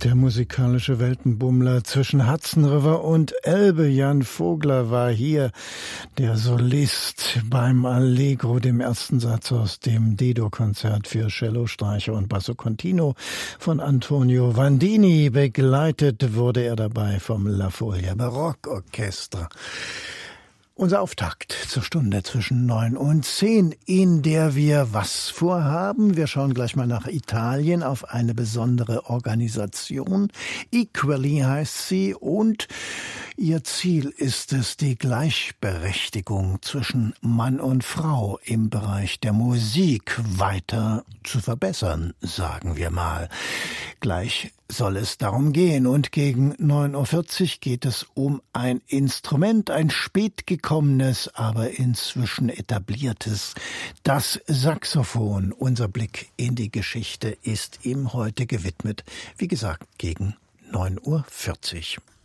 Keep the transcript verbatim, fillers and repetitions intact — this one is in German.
Der musikalische Weltenbummler zwischen Hudson River und Elbe. Jan Vogler war hier, der Solist beim Allegro, dem ersten Satz aus dem D-Dur-Konzert für Cello, Streicher und Basso Continuo von Antonio Vandini. Begleitet wurde er dabei vom La Foglia Barockorchester. Unser Auftakt zur Stunde zwischen neun und zehn, in der wir was vorhaben. Wir schauen gleich mal nach Italien auf eine besondere Organisation. Equally heißt sie und ihr Ziel ist es, die Gleichberechtigung zwischen Mann und Frau im Bereich der Musik weiter zu verbessern, sagen wir mal. Gleich soll es darum gehen und gegen neun Uhr vierzig geht es um ein Instrument, ein spät gekommenes, aber inzwischen etabliertes, das Saxophon. Unser Blick in die Geschichte ist ihm heute gewidmet, wie gesagt, gegen neun Uhr vierzig.